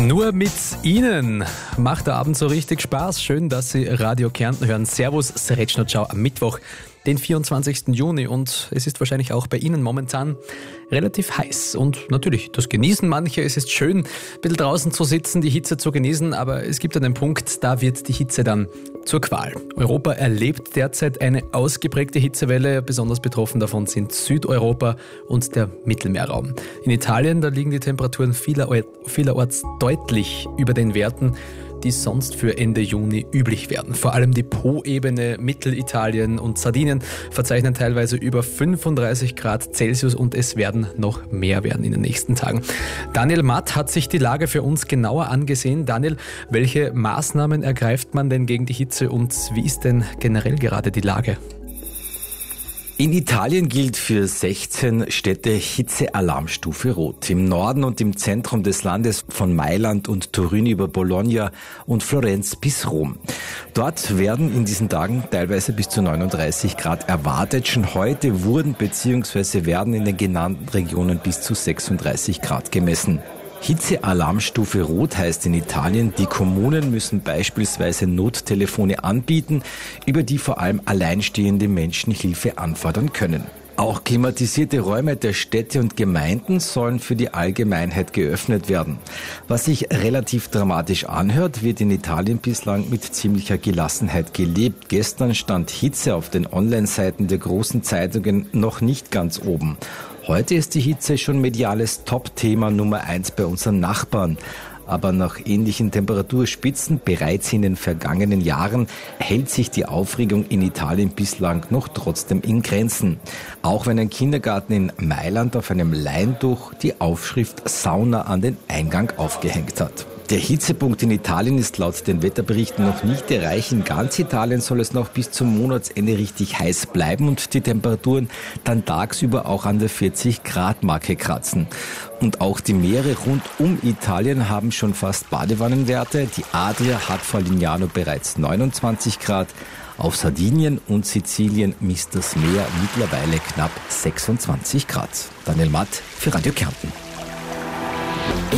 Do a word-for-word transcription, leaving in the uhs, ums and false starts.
Nur mit Ihnen macht der Abend so richtig Spaß. Schön, dass Sie Radio Kärnten hören. Servus, Srečna Ciao am Mittwoch, den vierundzwanzigsten Juni. Und es ist wahrscheinlich auch bei Ihnen momentan relativ heiß. Und natürlich, das genießen manche. Es ist schön, ein bisschen draußen zu sitzen, die Hitze zu genießen. Aber es gibt einen Punkt, da wird die Hitze dann zur Qual. Europa erlebt derzeit eine ausgeprägte Hitzewelle. Besonders betroffen davon sind Südeuropa und der Mittelmeerraum. In Italien, da liegen die Temperaturen vieler, vielerorts deutlich über den Werten, die sonst für Ende Juni üblich werden. Vor allem die Po-Ebene, Mittelitalien und Sardinien verzeichnen teilweise über fünfunddreißig Grad Celsius und es werden noch mehr werden in den nächsten Tagen. Daniel Matt hat sich die Lage für uns genauer angesehen. Daniel, welche Maßnahmen ergreift man denn gegen die Hitze und wie ist denn generell gerade die Lage? In Italien gilt für sechzehn Städte Hitzealarmstufe Rot. Im Norden und im Zentrum des Landes von Mailand und Turin über Bologna und Florenz bis Rom. Dort werden in diesen Tagen teilweise bis zu neununddreißig Grad erwartet. Schon heute wurden bzw. werden in den genannten Regionen bis zu sechsunddreißig Grad gemessen. Hitzealarmstufe Rot heißt in Italien, die Kommunen müssen beispielsweise Nottelefone anbieten, über die vor allem alleinstehende Menschen Hilfe anfordern können. Auch klimatisierte Räume der Städte und Gemeinden sollen für die Allgemeinheit geöffnet werden. Was sich relativ dramatisch anhört, wird in Italien bislang mit ziemlicher Gelassenheit gelebt. Gestern stand Hitze auf den Online-Seiten der großen Zeitungen noch nicht ganz oben. Heute ist die Hitze schon mediales Top-Thema Nummer eins bei unseren Nachbarn. Aber nach ähnlichen Temperaturspitzen bereits in den vergangenen Jahren hält sich die Aufregung in Italien bislang noch trotzdem in Grenzen. Auch wenn ein Kindergarten in Mailand auf einem Leintuch die Aufschrift Sauna an den Eingang aufgehängt hat. Der Hitzepunkt in Italien ist laut den Wetterberichten noch nicht erreicht. In ganz Italien soll es noch bis zum Monatsende richtig heiß bleiben und die Temperaturen dann tagsüber auch an der vierzig Grad Marke kratzen. Und auch die Meere rund um Italien haben schon fast Badewannenwerte. Die Adria hat vor Lignano bereits neunundzwanzig Grad. Auf Sardinien und Sizilien misst das Meer mittlerweile knapp sechsundzwanzig Grad. Daniel Matt für Radio Kärnten.